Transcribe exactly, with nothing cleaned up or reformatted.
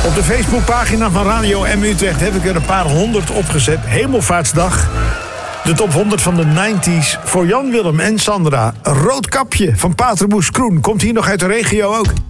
Op de Facebookpagina van Radio M Utrecht heb ik er een paar honderd opgezet. Hemelvaartsdag. De top honderd van de negentiger voor Jan Willem en Sandra. Roodkapje van Paterboes Kroen. Komt hier nog uit de regio ook.